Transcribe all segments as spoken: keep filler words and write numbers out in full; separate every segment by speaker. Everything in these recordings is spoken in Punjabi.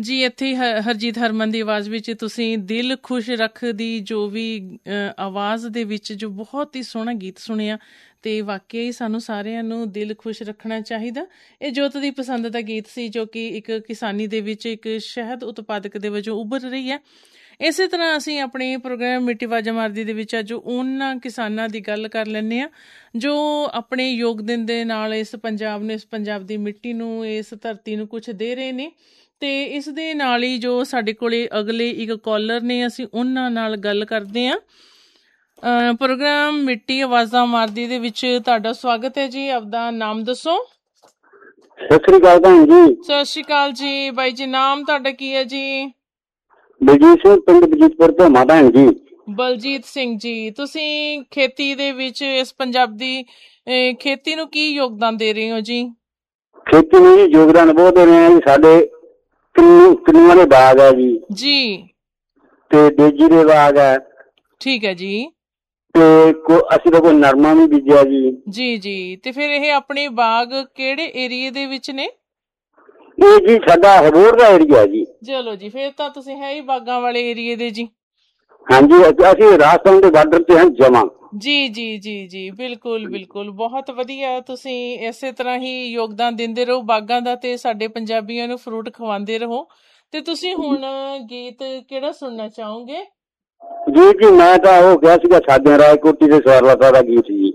Speaker 1: ਜੀ ਇੱਥੇ ਹੀ ਹ ਹਰਜੀਤ ਹਰਮਨ ਦੀ ਆਵਾਜ਼ ਵਿੱਚ ਤੁਸੀਂ ਦਿਲ ਖੁਸ਼ ਰੱਖਦੀ ਜੋ ਵੀ ਅ, ਆਵਾਜ਼ ਦੇ ਵਿੱਚ ਜੋ ਬਹੁਤ ਹੀ ਸੋਹਣਾ ਗੀਤ ਸੁਣਿਆ ਤੇ ਵਾਕਿਆ ਹੀ ਸਾਨੂੰ ਸਾਰਿਆਂ ਨੂੰ ਦਿਲ ਖੁਸ਼ ਰੱਖਣਾ ਚਾਹੀਦਾ। ਇਹ ਜੋਤ ਦੀ ਪਸੰਦ ਦਾ ਗੀਤ ਸੀ ਜੋ ਕਿ ਇੱਕ ਕਿਸਾਨੀ ਦੇ ਵਿੱਚ ਇੱਕ ਸ਼ਹਿਦ ਉਤਪਾਦਕ ਦੇ ਵਜੋਂ ਉੱਭਰ ਰਹੀ ਹੈ। ਇਸੇ ਤਰ੍ਹਾਂ ਅਸੀਂ ਆਪਣੇ ਪ੍ਰੋਗਰਾਮ ਮਿੱਟੀ ਵਾਜਾ ਮਾਰਦੀ ਦੇ ਵਿੱਚ ਅੱਜ ਉਹਨਾਂ ਕਿਸਾਨਾਂ ਦੀ ਗੱਲ ਕਰ ਲੈਂਦੇ ਹਾਂ ਜੋ ਆਪਣੇ ਯੋਗਦਾਨ ਦੇ ਨਾਲ ਇਸ ਪੰਜਾਬ ਨੂੰ, ਇਸ ਪੰਜਾਬ ਦੀ ਮਿੱਟੀ ਨੂੰ, ਇਸ ਧਰਤੀ ਨੂੰ ਕੁਛ ਦੇ ਰਹੇ ਨੇ। ਤੇ ਇਸ ਦੇ ਨਾਲ ਹੀ ਜੋ ਸਾਡੇ ਕੋਲੇ ਅਗਲੇ ਇੱਕ ਕਾਲਰ ਨੇ, ਅਸੀਂ ਉਹਨਾਂ ਨਾਲ ਗੱਲ ਕਰਦੇ ਹਾਂ। ਅਹ ਪ੍ਰੋਗਰਾਮ ਮਿੱਟੀ ਆਵਾਜ਼ਾਂ ਮਾਰਦੀ ਦੇ ਵਿੱਚ ਤੁਹਾਡਾ ਸਵਾਗਤ ਹੈ ਜੀ। ਆਪਦਾ ਨਾਮ ਦੱਸੋ।
Speaker 2: ਸਤਿ ਸ੍ਰੀ ਅਕਾਲ ਭੈਣ ਜੀ।
Speaker 1: ਸਤਿ ਸ਼੍ਰੀ ਅਕਾਲ ਜੀ ਬਾਈ ਜੀ। ਨਾਮ ਤੁਹਾਡਾ ਕੀ ਹੈ ਜੀ?
Speaker 2: ਬਲਜੀਤ ਸਿੰਘ, ਪਿੰਡ ਬਲਜੀਤਪੁਰ ਤੋਂ ਮਾਂ ਭੈਣ ਜੀ।
Speaker 1: ਬਲਜੀਤ ਸਿੰਘ ਜੀ, ਤੁਸੀਂ ਖੇਤੀ ਦੇ ਵਿੱਚ ਇਸ ਪੰਜਾਬ ਦੀ ਅਹ ਖੇਤੀ ਨੂੰ ਕੀ ਯੋਗਦਾਨ ਦੇ ਰਹੇ ਹੋ ਜੀ?
Speaker 2: ਖੇਤੀ ਨੂੰ ਜੀ ਯੋਗਦਾਨ ਬਹੁਤ ਦੇ ਰਹੇ ਆ ਜੀ। ਸਾਡੇ ਕਿੰਨੂ ਕਿੰਨੂਆਂ ਦੇ ਬਾਗ ਹੈ ਜੀ
Speaker 1: ਜੀ
Speaker 2: ਤੇ ਦੇਜੀ ਦੇ ਬਾਗ ਹੈ।
Speaker 1: ਠੀਕ ਹੈ ਜੀ।
Speaker 2: ਤੇ ਕੋ ਅਸੀਂ ਤਾਂ ਕੋਈ ਨਰਮਾ ਵੀ ਬੀਜਿਆ ਜੀ।
Speaker 1: ਜੀ ਜੀ। ਤੇ ਫਿਰ ਇਹ ਆਪਣੇ ਬਾਗ ਕਿਹੜੇ ਏਰੀਏ ਦੇ ਵਿੱਚ ਨੇ?
Speaker 2: ਇਹ ਜੀ ਸਾਡਾ ਹਬੋਰ ਦਾ ਏਰੀਆ ਜੀ।
Speaker 1: ਚਲੋ ਜੀ, ਫਿਰ ਤਾਂ ਤੁਸੀਂ ਹੈ ਹੀ ਬਾਗਾਂ ਵਾਲੇ ਏਰੀਏ ਦੇ ਜੀ।
Speaker 2: ਹਾਂਜੀ, ਅਸੀਂ ਰਾਜਸਥਾਨ ਦੇ ਬਾਰਡਰ ਤੇ ਹਾਂ ਜਮਾਂ। ਜੀ
Speaker 1: ਜੀ ਜੀ ਜੀ ਬਿਲਕੁਲ ਬਿਲਕੁਲ, ਬਹੁਤ ਵਧੀਆ। ਤੁਸੀਂ ਇਸੇ ਤਰ੍ਹਾਂ ਹੀ ਯੋਗਦਾਨ ਦਿੰਦੇ ਰਹੋ ਬਾਗਾਂ ਦਾ ਤੇ ਸਾਡੇ ਪੰਜਾਬੀਆਂ ਨੂੰ ਫਰੂਟ ਖਵਾਉਂਦੇ ਰਹੋ। ਤੇ ਤੁਸੀਂ ਹੁਣ ਗੀਤ ਕਿਹੜਾ ਸੁਣਨਾ ਚਾਹੋਗੇ?
Speaker 2: ਜੀ ਜੀ ਮੈਂ ਤਾਂ ਉਹ ਕਿਹਾ ਸੀਗਾ ਸਾਧਿਆ ਰਾਏ ਕੋਟੀ ਦੇ ਸਵਰਲਤਾ ਦਾ ਗੀਤ ਜੀ।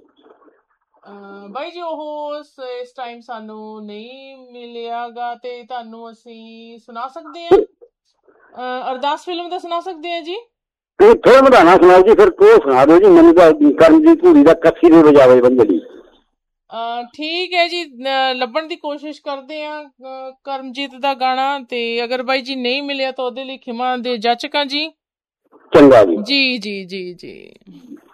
Speaker 1: ਬਾਈ ਜੀ ਉਹ ਇਸ ਟਾਈਮ ਸਾਨੂੰ ਨਹੀਂ ਮਿਲਿਆਗਾ ਤੇ ਤੁਹਾਨੂੰ ਅਸੀਂ ਸੁਣਾ ਸਕਦੇ ਹਾਂ। ਅਰਦਾਸ ਫਿਲਮ ਦਾ ਸੁਣਾ ਸਕਦੇ ਹਾਂ ਜੀ।
Speaker 2: ਤੇ ਫਿਲਮ ਦਾ ਨਾ ਸੁਣਾਓ ਜੀ, ਫਿਰ ਕੋ ਸੁਣਾ ਦਿਓ ਜੀ ਮੈਨੂੰ ਤਾਂ। ਕਰਮਜੀਤ ਧੂੜੀ ਦਾ ਕੱਖੀ ਦੇ ਵਜਾਵੇ ਬੰਦਲੀ।
Speaker 1: ਠੀਕ ਹੈ ਜੀ, ਲੱਭਣ ਦੀ ਕੋਸ਼ਿਸ਼ ਕਰਦੇ ਆ ਕਰਮਜੀਤ ਦਾ ਗਾਣਾ। ਤੇ ਅਗਰ ਬਾਈ ਜੀ ਨਹੀਂ ਮਿਲਿਆ ਤਾਂ ਉਹਦੇ ਲਈ ਖਿਮਾ ਦੇ ਜਾਚਕਾਂ ਜੀ।
Speaker 2: ਚੰਗਾ ਜੀ।
Speaker 1: ਜੀ ਜੀ ਜੀ ਜੀ।